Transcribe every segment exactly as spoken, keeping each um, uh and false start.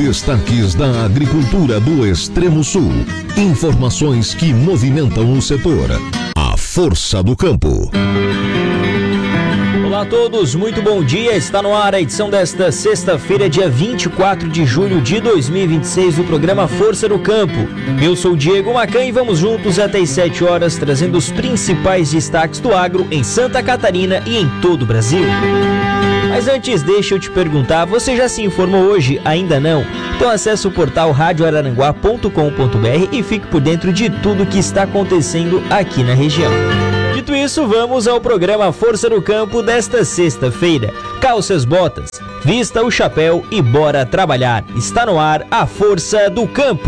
Destaques da agricultura do Extremo Sul. Informações que movimentam o setor. A Força do Campo. Olá a todos, muito bom dia. Está no ar a edição desta sexta-feira, dia vinte e quatro de julho de dois mil e vinte e seis, do programa Força do Campo. Eu sou o Diego Macan e vamos juntos até as sete horas, trazendo os principais destaques do agro em Santa Catarina e em todo o Brasil. Mas antes, deixa eu te perguntar, você já se informou hoje? Ainda não? Então acesse o portal rádio araranguá ponto com ponto br e fique por dentro de tudo que está acontecendo aqui na região. Dito isso, vamos ao programa Força do Campo desta sexta-feira. Calce as botas, vista o chapéu e bora trabalhar. Está no ar a Força do Campo.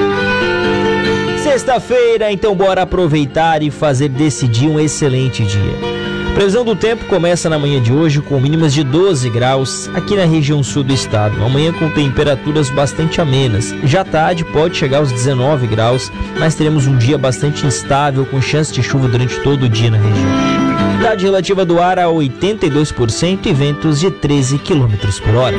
Sexta-feira, então bora aproveitar e fazer desse dia um excelente dia. Previsão do tempo começa na manhã de hoje com mínimas de doze graus aqui na região sul do estado. Amanhã com temperaturas bastante amenas. Já à tarde pode chegar aos dezenove graus, mas teremos um dia bastante instável com chance de chuva durante todo o dia na região. Umidade relativa do ar a oitenta e dois por cento e ventos de treze quilômetros por hora.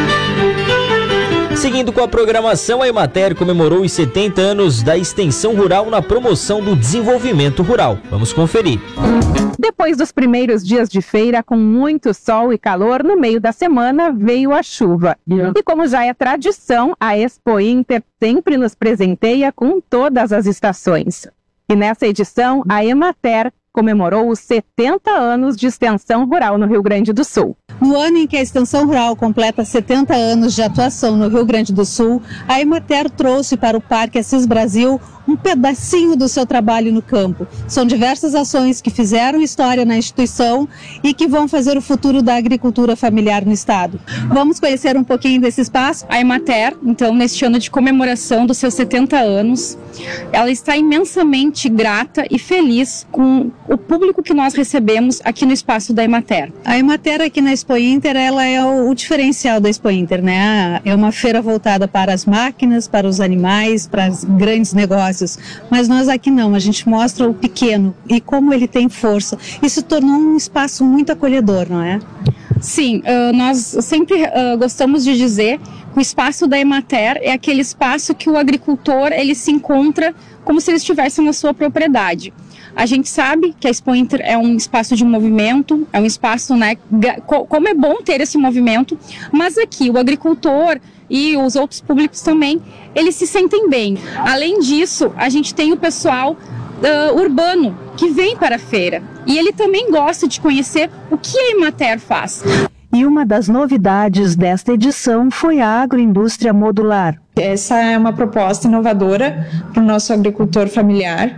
Seguindo com a programação, a Emater comemorou os setenta anos da extensão rural na promoção do desenvolvimento rural. Vamos conferir. Depois dos primeiros dias de feira, com muito sol e calor, no meio da semana veio a chuva. Yeah. E como já é tradição, a Expo Inter sempre nos presenteia com todas as estações. E nessa edição, a Emater comemorou os setenta anos de extensão rural no Rio Grande do Sul. No ano em que a extensão rural completa setenta anos de atuação no Rio Grande do Sul, a Emater trouxe para o Parque Assis Brasil um pedacinho do seu trabalho no campo. São diversas ações que fizeram história na instituição e que vão fazer o futuro da agricultura familiar no estado. Vamos conhecer um pouquinho desse espaço? A Emater, então, neste ano de comemoração dos seus setenta anos, ela está imensamente grata e feliz com o público que nós recebemos aqui no espaço da Emater. A Emater aqui na Expo Inter, ela é o, o diferencial da Expo Inter, né? É uma feira voltada para as máquinas, para os animais, para os grandes negócios. Mas nós aqui não, a gente mostra o pequeno e como ele tem força. Isso tornou um espaço muito acolhedor, não é? Sim, uh, nós sempre uh, gostamos de dizer que o espaço da Emater é aquele espaço que o agricultor ele se encontra como se ele estivesse na sua propriedade. A gente sabe que a Expo Inter é um espaço de movimento, é um espaço, né, como é bom ter esse movimento, mas aqui o agricultor e os outros públicos também, eles se sentem bem. Além disso, a gente tem o pessoal uh, urbano que vem para a feira e ele também gosta de conhecer o que a Emater faz. E uma das novidades desta edição foi a agroindústria modular. Essa é uma proposta inovadora para o nosso agricultor familiar.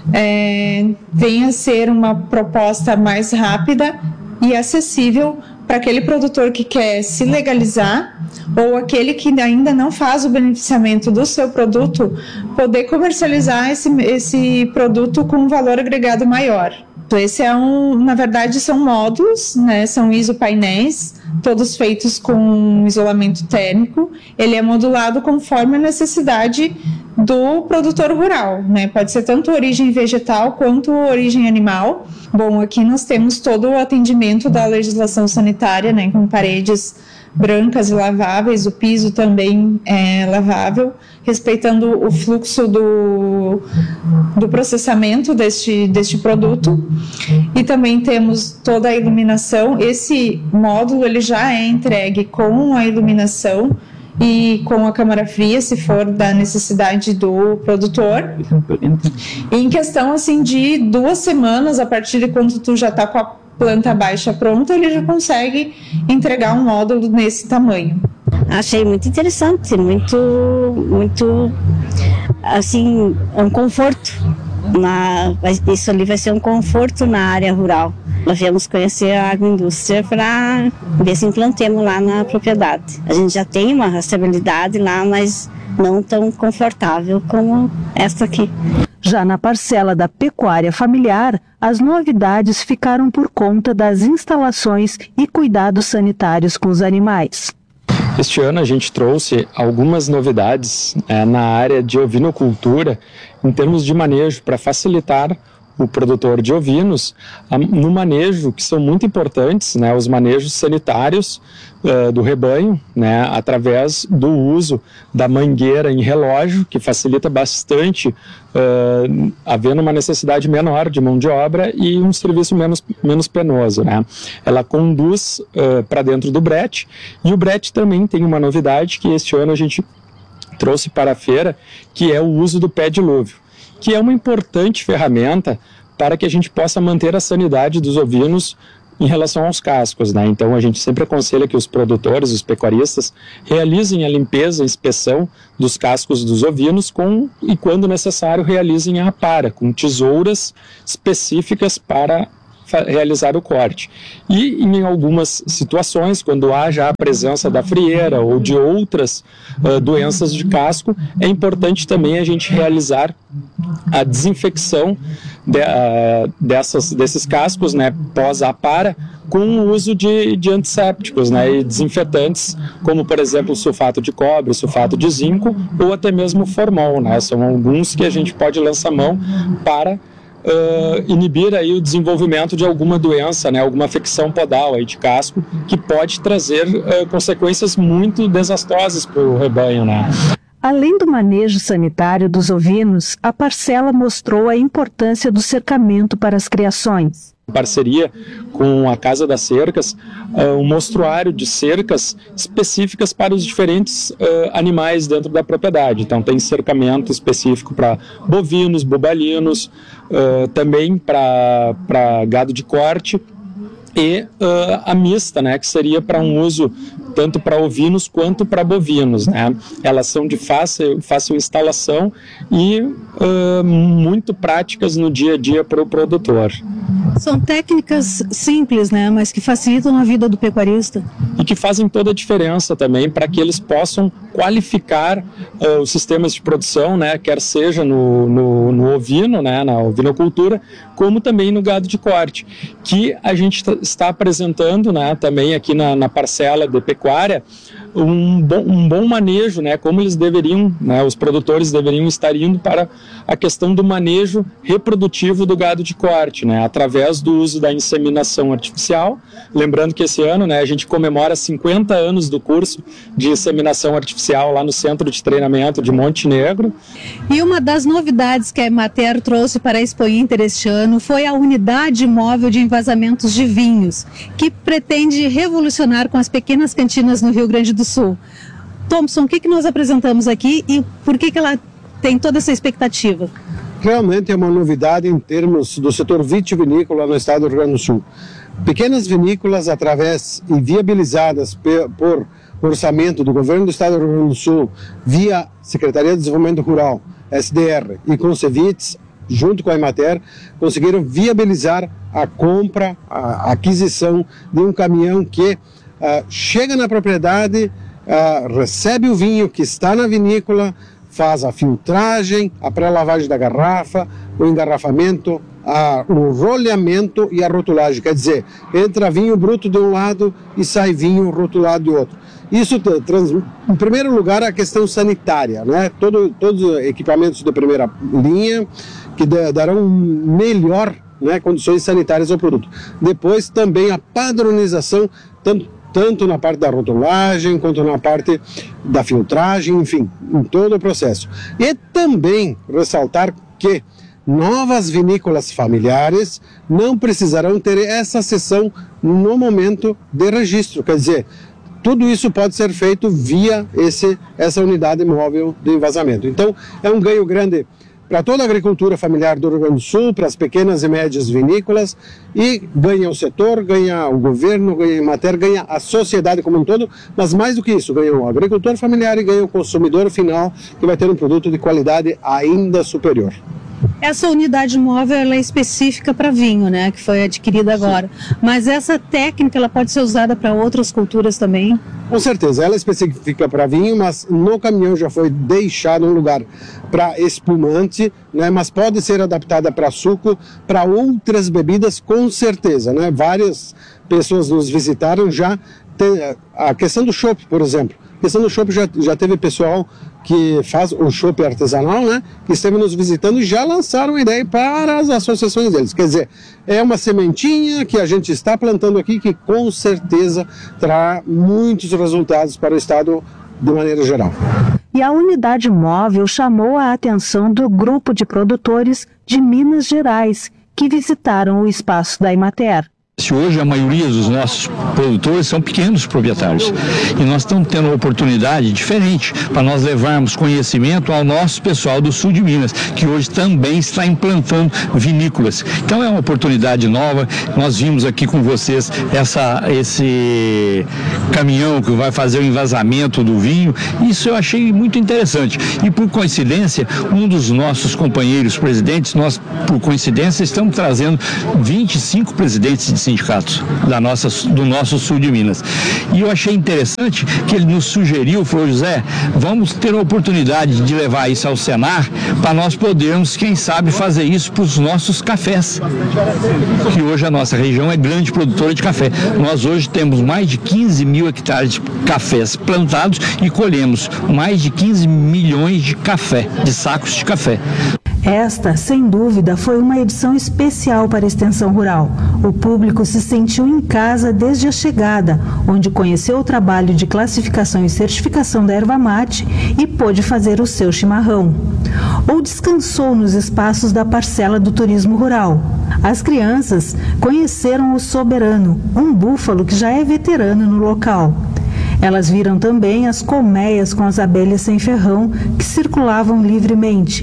É, vem a ser uma proposta mais rápida e acessível para aquele produtor que quer se legalizar ou aquele que ainda não faz o beneficiamento do seu produto, poder comercializar esse, esse produto com um valor agregado maior. Esse é um, na verdade, são módulos, né, são isopainéis, todos feitos com isolamento térmico. Ele é modulado conforme a necessidade do produtor rural, né? Pode ser tanto origem vegetal quanto origem animal. Bom, aqui nós temos todo o atendimento da legislação sanitária, né, com paredes brancas e laváveis, o piso também é lavável, respeitando o fluxo do, do processamento deste, deste produto. E também temos toda a iluminação. Esse módulo ele já é entregue com a iluminação e com a câmara fria, se for da necessidade do produtor. E em questão assim de duas semanas, a partir de quando tu já está com a planta baixa pronta, ele já consegue entregar um módulo nesse tamanho. Achei muito interessante, muito, muito, assim, um conforto. Na, isso ali vai ser um conforto na área rural. Nós viemos conhecer a agroindústria para ver se implantemos lá na propriedade. A gente já tem uma rastreabilidade lá, mas não tão confortável como essa aqui. Já na parcela da pecuária familiar, as novidades ficaram por conta das instalações e cuidados sanitários com os animais. Este ano a gente trouxe algumas novidades é, na área de ovinocultura em termos de manejo para facilitar o produtor de ovinos no manejo, que são muito importantes, né, os manejos sanitários uh, do rebanho, né, através do uso da mangueira em relógio, que facilita bastante, uh, havendo uma necessidade menor de mão de obra e um serviço menos, menos penoso, né. Ela conduz uh, para dentro do brete, e o brete também tem uma novidade que este ano a gente trouxe para a feira, que é o uso do pé dilúvio, que é uma importante ferramenta para que a gente possa manter a sanidade dos ovinos em relação aos cascos, né? Então a gente sempre aconselha que os produtores, os pecuaristas, realizem a limpeza e inspeção dos cascos dos ovinos com, e quando necessário realizem a apara, com tesouras específicas para realizar o corte. E em algumas situações, quando há já a presença da frieira ou de outras uh, doenças de casco, é importante também a gente realizar a desinfecção de, uh, dessas, desses cascos, né, pós-apara, com o uso de, de antissépticos, né, e desinfetantes, como por exemplo o sulfato de cobre, o sulfato de zinco ou até mesmo o formol, né, são alguns que a gente pode lançar mão para Uh, inibir aí o desenvolvimento de alguma doença, né, alguma afecção podal aí de casco, que pode trazer uh, consequências muito desastrosas para o rebanho, né. Além do manejo sanitário dos ovinos, a parcela mostrou a importância do cercamento para as criações. Em parceria com a Casa das Cercas, uh, um mostruário de cercas específicas para os diferentes uh, animais dentro da propriedade. Então tem cercamento específico para bovinos, bubalinos, uh, também para gado de corte, e uh, a mista, né, que seria para um uso tanto para ovinos quanto para bovinos, né? Elas são de fácil, fácil instalação e uh, muito práticas no dia a dia para o produtor. São técnicas simples, né, mas que facilitam a vida do pecuarista. E que fazem toda a diferença também para que eles possam qualificar uh, os sistemas de produção, né, quer seja no, no, no ovino, né, na ovinocultura, como também no gado de corte, que a gente está apresentando, né, também aqui na, na parcela de pecuária, um bom, um bom manejo, né, como eles deveriam, né, os produtores deveriam estar indo para a questão do manejo reprodutivo do gado de corte, né, através do uso da inseminação artificial. Lembrando que esse ano, né, a gente comemora cinquenta anos do curso de inseminação artificial lá no Centro de Treinamento de Montenegro. E uma das novidades que a Emater trouxe para a Expo Inter este ano foi a unidade móvel de envasamentos de vinhos, que pretende revolucionar com as pequenas cantinas no Rio Grande do Sul. Thompson, o que, que nós apresentamos aqui e por que, que ela tem toda essa expectativa? Realmente é uma novidade em termos do setor vitivinícola no estado do Rio Grande do Sul. Pequenas vinícolas, através e viabilizadas por orçamento do governo do estado do Rio Grande do Sul, via Secretaria de Desenvolvimento Rural, S D R, e Concevits, junto com a Emater, conseguiram viabilizar a compra, a aquisição de um caminhão que uh, chega na propriedade, uh, recebe o vinho que está na vinícola, faz a filtragem, a pré-lavagem da garrafa, o engarrafamento, a, o roleamento e a rotulagem. Quer dizer, entra vinho bruto de um lado e sai vinho rotulado do outro. Isso, trans, em primeiro lugar, a questão sanitária, né? Todo, todos os equipamentos de primeira linha que darão melhor, né, condições sanitárias ao produto. Depois, também a padronização, tanto tanto na parte da rotulagem, quanto na parte da filtragem, enfim, em todo o processo. E também ressaltar que novas vinícolas familiares não precisarão ter essa sessão no momento de registro, quer dizer, tudo isso pode ser feito via esse, essa unidade móvel de envasamento. Então, é um ganho grande para toda a agricultura familiar do Rio Grande do Sul, para as pequenas e médias vinícolas, e ganha o setor, ganha o governo, ganha a Emater, ganha a sociedade como um todo, mas mais do que isso, ganha o agricultor familiar e ganha o consumidor final, que vai ter um produto de qualidade ainda superior. Essa unidade móvel ela é específica para vinho, né, que foi adquirida agora. Sim. Mas essa técnica ela pode ser usada para outras culturas também? Com certeza, ela é específica para vinho, mas no caminhão já foi deixado um lugar para espumante, né, mas pode ser adaptada para suco, para outras bebidas com certeza, né? Várias pessoas nos visitaram já tem a questão do chopp, por exemplo. A questão do chopp já, já teve pessoal que faz o chopp artesanal, né, que esteve nos visitando e já lançaram a ideia para as associações deles. Quer dizer, é uma sementinha que a gente está plantando aqui que com certeza trará muitos resultados para o Estado de maneira geral. E a unidade móvel chamou a atenção do grupo de produtores de Minas Gerais, que visitaram o espaço da Emater. Hoje a maioria dos nossos produtores são pequenos proprietários e nós estamos tendo uma oportunidade diferente para nós levarmos conhecimento ao nosso pessoal do sul de Minas, que hoje também está implantando vinícolas. Então é uma oportunidade nova. Nós vimos aqui com vocês essa, esse caminhão que vai fazer o envasamento do vinho. Isso eu achei muito interessante. E por coincidência, um dos nossos companheiros presidentes, nós por coincidência estamos trazendo vinte e cinco presidentes de sindicatos da nossa, do nosso sul de Minas. E eu achei interessante que ele nos sugeriu, falou: José, vamos ter a oportunidade de levar isso ao Senar para nós podermos, quem sabe, fazer isso para os nossos cafés, que hoje a nossa região é grande produtora de café. Nós hoje temos mais de quinze mil hectares de cafés plantados e colhemos mais de quinze milhões de café, de sacos de café. Esta, sem dúvida, foi uma edição especial para a Extensão Rural. O público se sentiu em casa desde a chegada, onde conheceu o trabalho de classificação e certificação da erva mate e pôde fazer o seu chimarrão. Ou descansou nos espaços da parcela do turismo rural. As crianças conheceram o Soberano, um búfalo que já é veterano no local. Elas viram também as colmeias com as abelhas sem ferrão que circulavam livremente.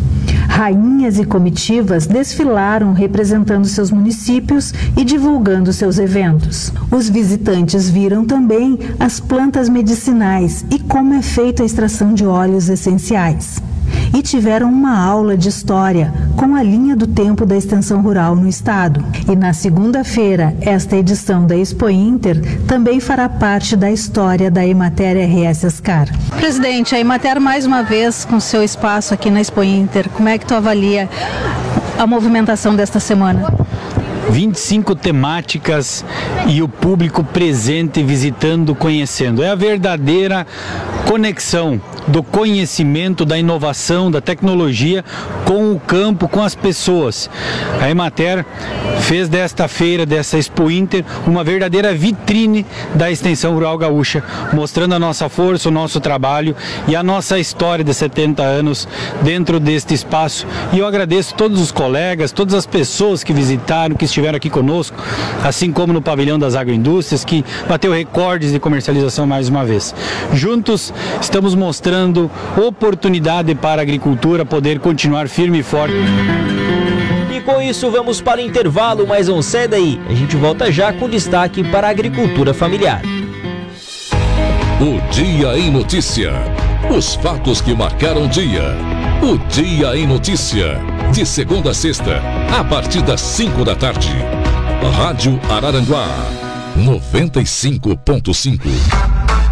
Rainhas e comitivas desfilaram representando seus municípios e divulgando seus eventos. Os visitantes viram também as plantas medicinais e como é feita a extração de óleos essenciais. E tiveram uma aula de história com a linha do tempo da extensão rural no estado. E na segunda-feira, esta edição da Expo Inter também fará parte da história da Emater R S Ascar. Presidente, a Emater mais uma vez com seu espaço aqui na Expo Inter, como é que tu avalia a movimentação desta semana? vinte e cinco temáticas e o público presente, visitando, conhecendo. É a verdadeira conexão do conhecimento, da inovação, da tecnologia com o campo, com as pessoas. A Emater fez desta feira, dessa Expo Inter, uma verdadeira vitrine da extensão rural gaúcha, mostrando a nossa força, o nosso trabalho e a nossa história de setenta anos dentro deste espaço. E eu agradeço todos os colegas, todas as pessoas que visitaram, que estiveram aqui conosco, assim como no pavilhão das agroindústrias, que bateu recordes de comercialização mais uma vez. Juntos estamos mostrando oportunidade para a agricultura poder continuar firme e forte. E com isso vamos para o intervalo, mas não sai daí. A gente volta já com destaque para a agricultura familiar. O Dia em Notícia. Os fatos que marcaram o dia. O Dia em Notícia. De segunda a sexta, a partir das cinco da tarde. Rádio Araranguá, noventa e cinco ponto cinco.